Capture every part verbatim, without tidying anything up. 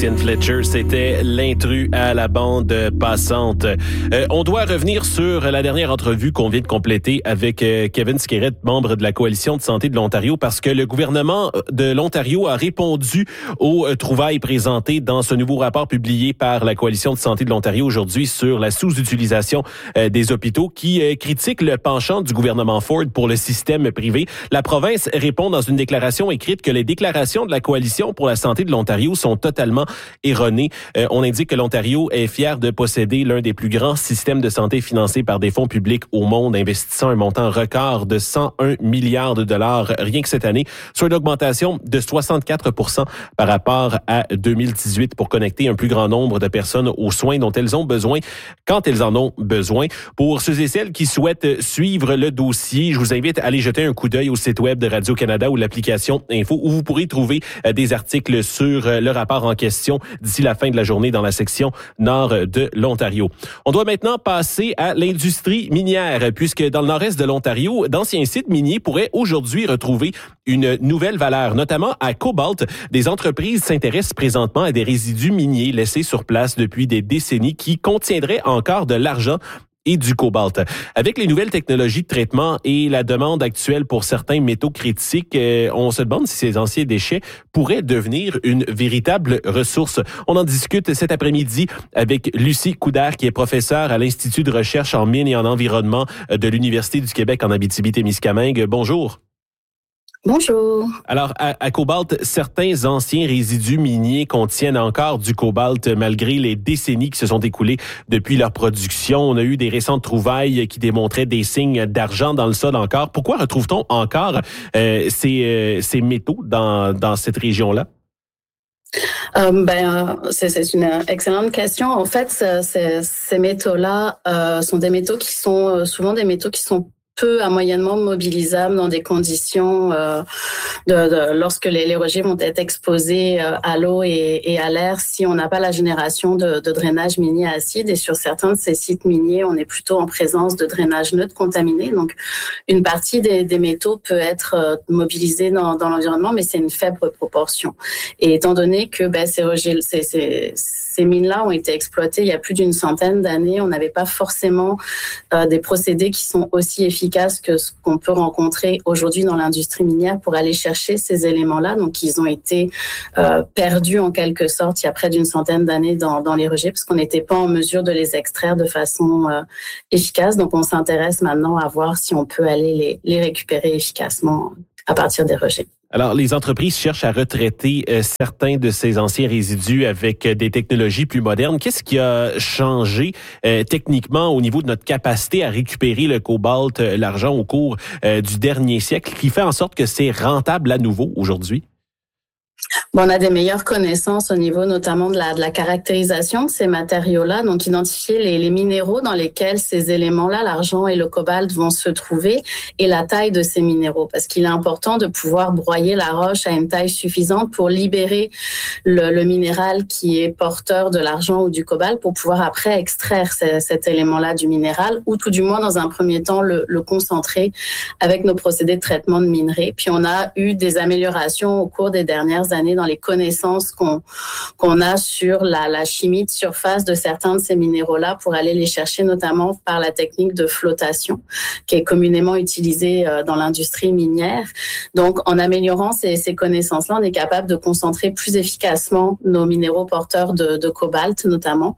Étienne Fletcher, c'était l'intrus à la bande passante. Euh, on doit revenir sur la dernière entrevue qu'on vient de compléter avec euh, Kevin Skerrett, membre de la Coalition de santé de l'Ontario, parce que le gouvernement de l'Ontario a répondu aux euh, trouvailles présentées dans ce nouveau rapport publié par la Coalition de santé de l'Ontario aujourd'hui sur la sous-utilisation euh, des hôpitaux qui euh, critique le penchant du gouvernement Ford pour le système privé. La province répond dans une déclaration écrite que les déclarations de la Coalition pour la santé de l'Ontario sont totalement erronées. Euh, on indique que l'Ontario est fier de posséder l'un des plus grands systèmes de santé financés par des fonds publics au monde, investissant un montant record de cent un milliards de dollars rien que cette année, soit une augmentation de soixante-quatre pour cent par rapport à deux mille dix-huit pour connecter un plus grand nombre de personnes aux soins dont elles ont besoin quand elles en ont besoin. Pour ceux et celles qui souhaitent suivre le dossier, je vous invite à aller jeter un coup d'œil au site web de Radio-Canada ou l'application Info où vous pourrez trouver des articles sur le rapport en question d'ici la fin de la journée dans la section nord de l'Ontario. On doit maintenant passer à l'industrie minière, puisque dans le nord-est de l'Ontario, d'anciens sites miniers pourraient aujourd'hui retrouver une nouvelle valeur, notamment à Cobalt. Des entreprises s'intéressent présentement à des résidus miniers laissés sur place depuis des décennies qui contiendraient encore de l'argent et du cobalt. Avec les nouvelles technologies de traitement et la demande actuelle pour certains métaux critiques, euh, on se demande si ces anciens déchets pourraient devenir une véritable ressource. On en discute cet après-midi avec Lucie Coudert, qui est professeure à l'Institut de recherche en mines et en environnement de l'Université du Québec en Abitibi-Témiscamingue. Bonjour. Bonjour. Alors, à, à Cobalt, certains anciens résidus miniers contiennent encore du cobalt malgré les décennies qui se sont écoulées depuis leur production. On a eu des récentes trouvailles qui démontraient des signes d'argent dans le sol encore. Pourquoi retrouve-t-on encore euh, ces, euh, ces métaux dans, dans cette région-là? Euh, ben, c'est, c'est une excellente question. En fait, c'est, ces métaux-là euh, sont des métaux qui sont souvent des métaux qui sont peu à moyennement mobilisables dans des conditions euh, de, de lorsque les, les rejets vont être exposés euh, à l'eau et, et à l'air si on n'a pas la génération de, de drainage minier acide. Et sur certains de ces sites miniers, on est plutôt en présence de drainage neutre contaminé. Donc, une partie des, des métaux peut être euh, mobilisée dans, dans l'environnement, mais c'est une faible proportion. Et étant donné que ben, ces rejets, ces, ces, ces mines-là ont été exploitées il y a plus d'une centaine d'années, on n'avait pas forcément euh, des procédés qui sont aussi efficaces que ce qu'on peut rencontrer aujourd'hui dans l'industrie minière pour aller chercher ces éléments-là. Donc, ils ont été euh, perdus en quelque sorte il y a près d'une centaine d'années dans, dans les rejets parce qu'on n'était pas en mesure de les extraire de façon euh, efficace. Donc, on s'intéresse maintenant à voir si on peut aller les, les récupérer efficacement à partir des rejets. Alors, les entreprises cherchent à retraiter euh, certains de ces anciens résidus avec euh, des technologies plus modernes. Qu'est-ce qui a changé euh, techniquement au niveau de notre capacité à récupérer le cobalt, euh, l'argent au cours euh, du dernier siècle, qui fait en sorte que c'est rentable à nouveau aujourd'hui? Bon, on a des meilleures connaissances au niveau notamment de la, de la caractérisation de ces matériaux-là, donc identifier les, les minéraux dans lesquels ces éléments-là, l'argent et le cobalt, vont se trouver et la taille de ces minéraux, parce qu'il est important de pouvoir broyer la roche à une taille suffisante pour libérer le, le minéral qui est porteur de l'argent ou du cobalt pour pouvoir après extraire ce, cet élément-là du minéral ou tout du moins dans un premier temps le, le concentrer avec nos procédés de traitement de minerais. Puis on a eu des améliorations au cours des dernières années dans les connaissances qu'on qu'on a sur la, la chimie de surface de certains de ces minéraux-là pour aller les chercher notamment par la technique de flottation qui est communément utilisée dans l'industrie minière. Donc, en améliorant ces, ces connaissances-là, on est capable de concentrer plus efficacement nos minéraux porteurs de, de cobalt notamment.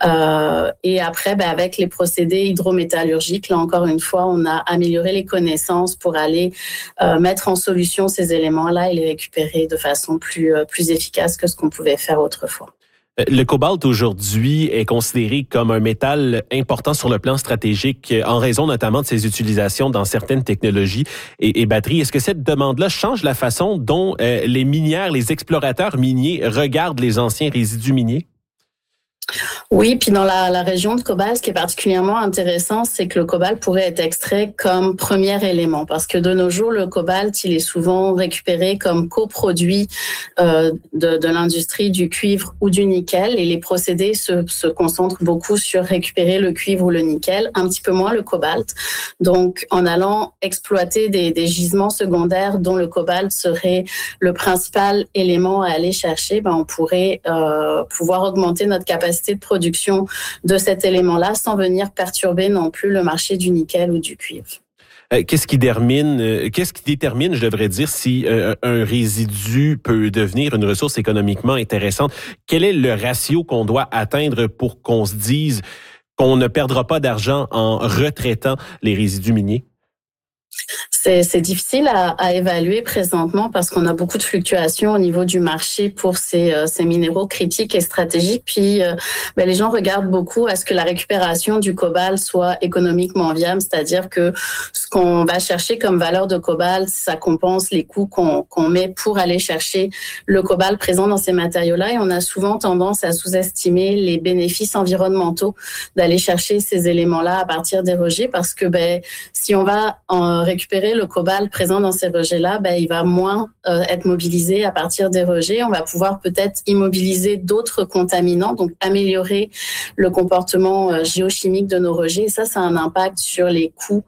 Euh, et après, ben, avec les procédés hydrométallurgiques, là encore une fois, on a amélioré les connaissances pour aller euh, mettre en solution ces éléments-là et les récupérer de façon plus, plus efficace que ce qu'on pouvait faire autrefois. Le cobalt aujourd'hui est considéré comme un métal important sur le plan stratégique en raison notamment de ses utilisations dans certaines technologies et, et batteries. Est-ce que cette demande-là change la façon dont euh, les minières, les explorateurs miniers regardent les anciens résidus miniers? Oui, puis dans la, la région de cobalt, ce qui est particulièrement intéressant, c'est que le cobalt pourrait être extrait comme premier élément, parce que de nos jours, le cobalt, il est souvent récupéré comme coproduit euh, de, de l'industrie du cuivre ou du nickel, et les procédés se, se concentrent beaucoup sur récupérer le cuivre ou le nickel, un petit peu moins le cobalt. Donc, en allant exploiter des, des gisements secondaires dont le cobalt serait le principal élément à aller chercher, ben on pourrait euh, pouvoir augmenter notre capacité de production de cet élément-là sans venir perturber non plus le marché du nickel ou du cuivre. Euh, qu'est-ce qui détermine, euh, qu'est-ce qui détermine, je devrais dire, si euh, un résidu peut devenir une ressource économiquement intéressante? Quel est le ratio qu'on doit atteindre pour qu'on se dise qu'on ne perdra pas d'argent en retraitant les résidus miniers? C'est, c'est difficile à, à évaluer présentement parce qu'on a beaucoup de fluctuations au niveau du marché pour ces, euh, ces minéraux critiques et stratégiques. Puis, euh, ben, les gens regardent beaucoup à ce que la récupération du cobalt soit économiquement viable, c'est-à-dire que ce qu'on va chercher comme valeur de cobalt, ça compense les coûts qu'on, qu'on met pour aller chercher le cobalt présent dans ces matériaux-là. Et on a souvent tendance à sous-estimer les bénéfices environnementaux d'aller chercher ces éléments-là à partir des rejets parce que ben, si on va en récupérer le cobalt présent dans ces rejets-là, ben, il va moins euh, être mobilisé à partir des rejets. On va pouvoir peut-être immobiliser d'autres contaminants, donc améliorer le comportement euh, géochimique de nos rejets. Et ça, ça a un impact sur les coûts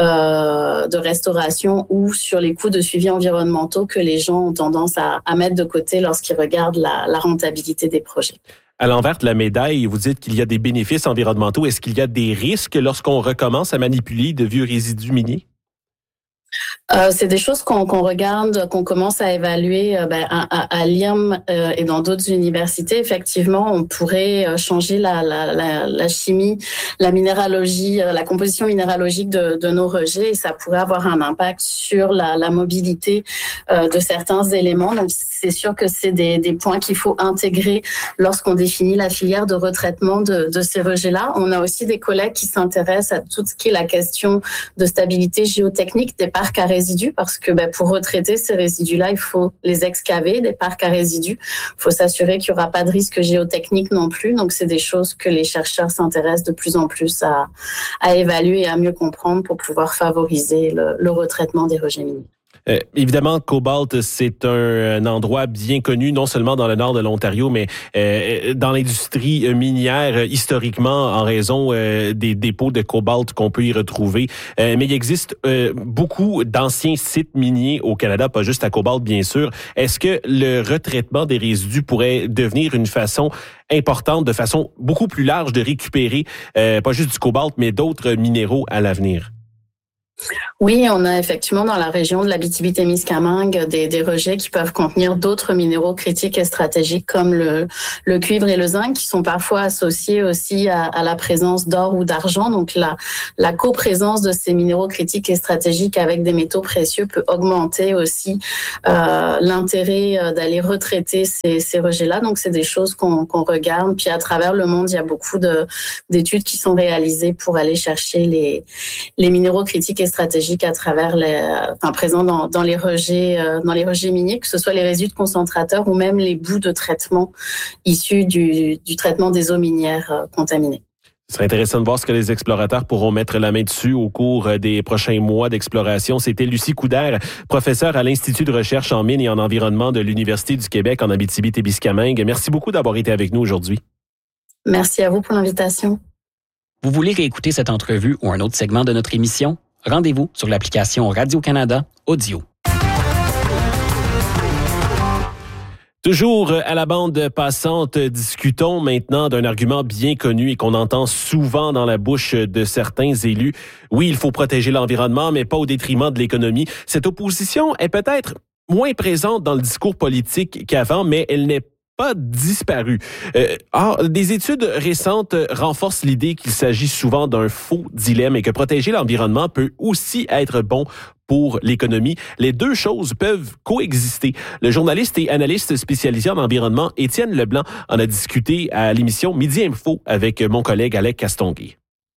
euh, de restauration ou sur les coûts de suivi environnementaux que les gens ont tendance à, à mettre de côté lorsqu'ils regardent la, la rentabilité des projets. À l'envers de la médaille, vous dites qu'il y a des bénéfices environnementaux. Est-ce qu'il y a des risques lorsqu'on recommence à manipuler de vieux résidus miniers? Euh, c'est des choses qu'on, qu'on regarde, qu'on commence à évaluer euh, ben, à, à, à l'I A M euh, et dans d'autres universités. Effectivement, on pourrait changer la, la, la, la chimie, la minéralogie, la composition minéralogique de, de nos rejets et ça pourrait avoir un impact sur la, la mobilité euh, de certains éléments. Donc, c'est sûr que c'est des, des points qu'il faut intégrer lorsqu'on définit la filière de retraitement de, de ces rejets-là. On a aussi des collègues qui s'intéressent à tout ce qui est la question de stabilité géotechnique des parcs à résidus parce que ben, pour retraiter ces résidus-là, il faut les excaver, des parcs à résidus. Il faut s'assurer qu'il n'y aura pas de risque géotechnique non plus. Donc, c'est des choses que les chercheurs s'intéressent de plus en plus à, à évaluer et à mieux comprendre pour pouvoir favoriser le, le retraitement des rejets miniers. Euh, évidemment, Cobalt, c'est un, un endroit bien connu, non seulement dans le nord de l'Ontario, mais euh, dans l'industrie minière, historiquement, en raison euh, des dépôts de cobalt qu'on peut y retrouver. Euh, mais il existe euh, beaucoup d'anciens sites miniers au Canada, pas juste à Cobalt, bien sûr. Est-ce que le retraitement des résidus pourrait devenir une façon importante, de façon beaucoup plus large, de récupérer euh, pas juste du cobalt, mais d'autres minéraux à l'avenir? Oui, on a effectivement dans la région de l'Abitibi-Témiscamingue des, des rejets qui peuvent contenir d'autres minéraux critiques et stratégiques comme le, le cuivre et le zinc qui sont parfois associés aussi à, à la présence d'or ou d'argent. Donc la, la coprésence de ces minéraux critiques et stratégiques avec des métaux précieux peut augmenter aussi euh, l'intérêt d'aller retraiter ces, ces rejets-là. Donc c'est des choses qu'on, qu'on regarde. Puis à travers le monde, il y a beaucoup de, d'études qui sont réalisées pour aller chercher les, les minéraux critiques et stratégiques à travers les, enfin, présents dans, dans les rejets, euh, dans les rejets miniers, que ce soit les résidus concentrateurs ou même les bouts de traitement issus du, du traitement des eaux minières euh, contaminées. Ce serait intéressant de voir ce que les explorateurs pourront mettre la main dessus au cours des prochains mois d'exploration. C'était Lucie Coudert, professeure à l'Institut de recherche en mines et en environnement de l'Université du Québec en Abitibi-Témiscamingue. Merci beaucoup d'avoir été avec nous aujourd'hui. Merci à vous pour l'invitation. Vous voulez réécouter cette entrevue ou un autre segment de notre émission? Rendez-vous sur l'application Radio-Canada Audio. Toujours à la bande passante, discutons maintenant d'un argument bien connu et qu'on entend souvent dans la bouche de certains élus. Oui, il faut protéger l'environnement, mais pas au détriment de l'économie. Cette opposition est peut-être moins présente dans le discours politique qu'avant, mais elle n'est pas disparu. Euh, or, des études récentes renforcent l'idée qu'il s'agit souvent d'un faux dilemme et que protéger l'environnement peut aussi être bon pour l'économie. Les deux choses peuvent coexister. Le journaliste et analyste spécialisé en environnement Étienne Leblanc en a discuté à l'émission Midi Info avec mon collègue Alec Castonguay.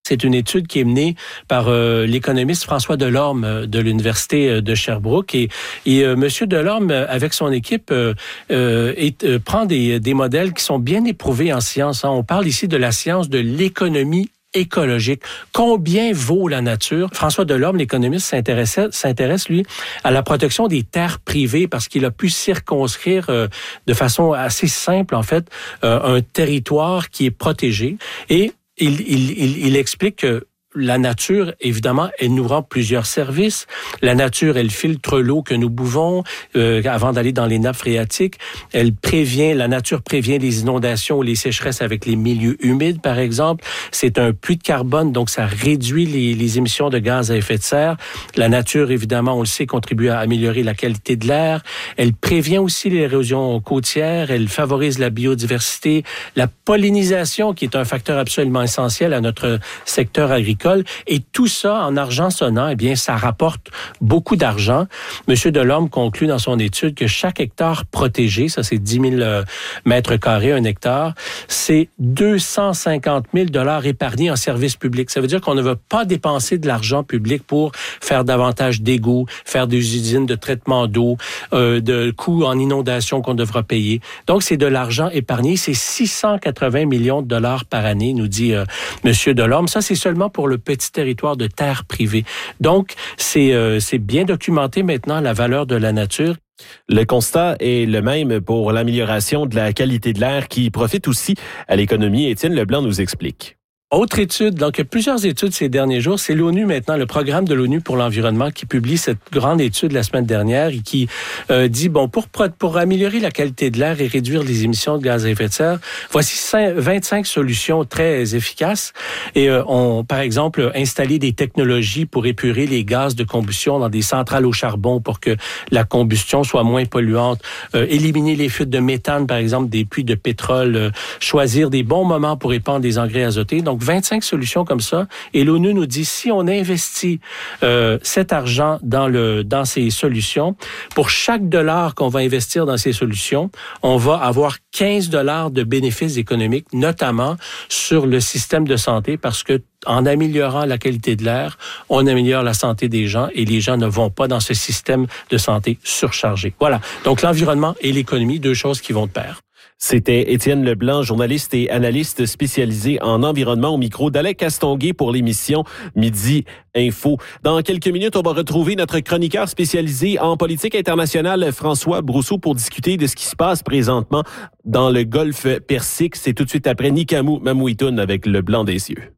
C'est une étude qui est menée par euh, l'économiste François Delorme euh, de l'Université de Sherbrooke. Et, et euh, M. Delorme, euh, avec son équipe, euh, euh, est, euh, prend des, des modèles qui sont bien éprouvés en science. Hein. On parle ici de la science de l'économie écologique. Combien vaut la nature? François Delorme, l'économiste, s'intéresse, s'intéresse, lui, à la protection des terres privées parce qu'il a pu circonscrire euh, de façon assez simple, en fait, euh, un territoire qui est protégé. Et il, il, il, il explique que la nature, évidemment, elle nous rend plusieurs services. La nature, elle filtre l'eau que nous buvons euh, avant d'aller dans les nappes phréatiques. Elle prévient, la nature prévient les inondations ou les sécheresses avec les milieux humides, par exemple. C'est un puits de carbone, donc ça réduit les, les émissions de gaz à effet de serre. La nature, évidemment, on le sait, contribue à améliorer la qualité de l'air. Elle prévient aussi l'érosion côtière. Elle favorise la biodiversité, la pollinisation, qui est un facteur absolument essentiel à notre secteur agricole. Et tout ça, en argent sonnant, eh bien, ça rapporte beaucoup d'argent. Monsieur Delorme conclut dans son étude que chaque hectare protégé, ça c'est dix mille euh, mètres carrés, un hectare, c'est deux cent cinquante mille dollars épargnés en services publics. Ça veut dire qu'on ne veut pas dépenser de l'argent public pour faire davantage d'égouts, faire des usines de traitement d'eau, euh, de coûts en inondation qu'on devra payer. Donc, c'est de l'argent épargné. C'est six cent quatre-vingts millions de dollars par année, nous dit euh, Monsieur Delorme. Ça, c'est seulement pour le petit territoire de terre privée. Donc, c'est, euh, c'est bien documenté maintenant, la valeur de la nature. Le constat est le même pour l'amélioration de la qualité de l'air qui profite aussi à l'économie. Étienne Leblanc nous explique. Autre étude, donc il y a plusieurs études ces derniers jours. C'est l'ONU maintenant, le programme de l'ONU pour l'environnement qui publie cette grande étude la semaine dernière et qui euh, dit, bon, pour, pour améliorer la qualité de l'air et réduire les émissions de gaz à effet de serre, voici vingt-cinq solutions très efficaces. Et euh, on, par exemple, installer des technologies pour épurer les gaz de combustion dans des centrales au charbon pour que la combustion soit moins polluante, euh, éliminer les fuites de méthane, par exemple, des puits de pétrole, euh, choisir des bons moments pour épandre des engrais azotés. Donc, vingt-cinq solutions comme ça. Et l'ONU nous dit, si on investit euh, cet argent dans le dans ces solutions, pour chaque dollar qu'on va investir dans ces solutions, on va avoir quinze dollars de bénéfices économiques, notamment sur le système de santé, parce que en améliorant la qualité de l'air, on améliore la santé des gens et les gens ne vont pas dans ce système de santé surchargé. Voilà. Donc, l'environnement et l'économie, deux choses qui vont de pair. C'était Étienne Leblanc, journaliste et analyste spécialisé en environnement, au micro d'Alec Castonguay pour l'émission Midi Info. Dans quelques minutes, on va retrouver notre chroniqueur spécialisé en politique internationale, François Brousseau, pour discuter de ce qui se passe présentement dans le golfe Persique. C'est tout de suite après Nikamou Mamouitoun avec le blanc des yeux.